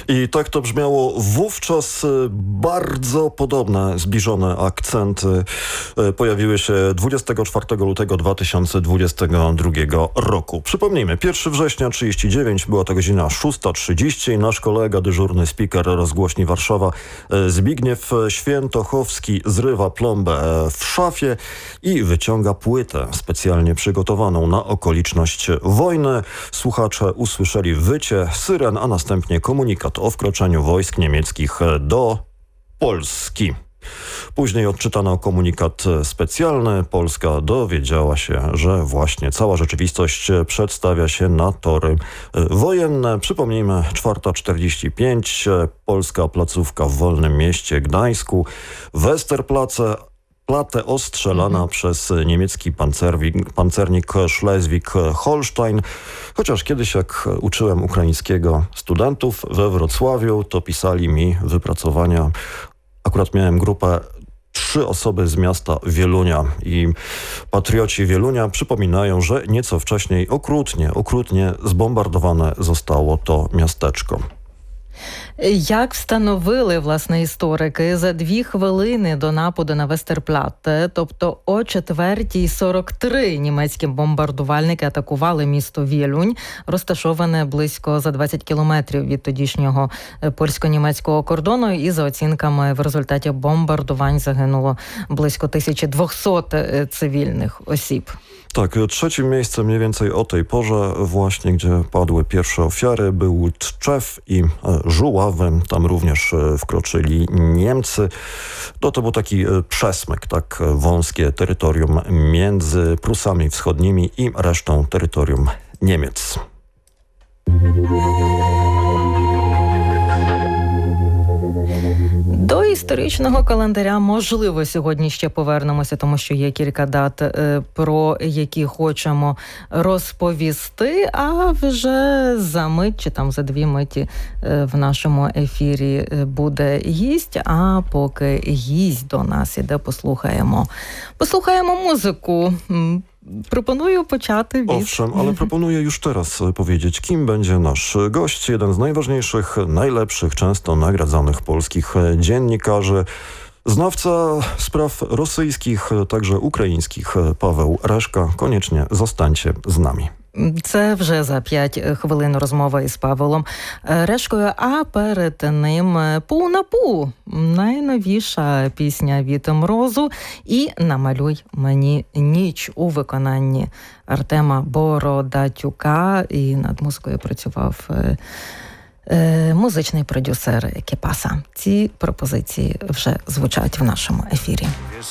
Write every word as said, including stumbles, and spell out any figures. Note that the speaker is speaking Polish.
I tak to brzmiało wówczas. Bardzo podobne, zbliżone akcenty pojawiły się dwudziestego czwartego lutego dwa tysiące dwudziestego drugiego roku. Przypomnijmy, pierwszego września trzydzieści dziewięć, była to godzina szósta trzydzieści i nasz kolega, dyżurny speaker rozgłośni Warszawa Zbigniew Świętochowski zrywa plombę w szafie i wyciąga płytę specjalnie przygotowaną na okoliczność wojny. Słuchacze usłyszeli wycie syren, a następnie komunikat o wkroczeniu wojsk niemieckich do Polski. Później odczytano komunikat specjalny. Polska dowiedziała się, że właśnie cała rzeczywistość przedstawia się na tory wojenne. Przypomnijmy, czwarta czterdzieści pięć, polska placówka w Wolnym Mieście Gdańsku, Westerplatte, Platę ostrzelana mm. przez niemiecki pancernik Schleswig-Holstein. Chociaż kiedyś, jak uczyłem ukraińskiego studentów we Wrocławiu, to pisali mi wypracowania. Akurat miałem grupę trzy osoby z miasta Wielunia i patrioci Wielunia przypominają, że nieco wcześniej okrutnie, okrutnie zbombardowane zostało to miasteczko. Як встановили, власне, історики, за дві хвилини до нападу на Вестерплатте, тобто о четвертій сорок три німецькі бомбардувальники атакували місто Вєлюнь, розташоване близько за двадцять кілометрів від тодішнього польсько-німецького кордону, і за оцінками в результаті бомбардувань загинуло близьko tysiąc dwieście cywilnych osób. Tak, trzecim miejscem mniej więcej o tej porze, właśnie gdzie padły pierwsze ofiary, był Tczew i Żuławy. Tam również wkroczyli Niemcy. No to był taki przesmyk, tak wąskie terytorium między Prusami Wschodnimi i resztą terytorium Niemiec. До історичного календаря, можливо, сьогодні ще повернемося, тому що є кілька дат, про які хочемо розповісти, а вже за мить, чи там за дві миті в нашому ефірі буде гість, а поки гість до нас іде, послухаємо. Послухаємо музику. Proponuję почати від... Owszem, ale proponuję już teraz powiedzieć, kim będzie nasz gość. Jeden z najważniejszych, najlepszych, często nagradzanych polskich dziennikarzy. Znawca spraw rosyjskich, także ukraińskich, Paweł Решка. Koniecznie zostańcie z nami. Це вже за п'ять хвилин розмова із Павлом Решкою, а перед ним «Пу на пу» – найновіша пісня від Мрозу і «Намалюй мені ніч» у виконанні Артема Бородатюка. І над музикою працював музичний продюсер Кіпаса. Ці пропозиції вже звучать в нашому ефірі.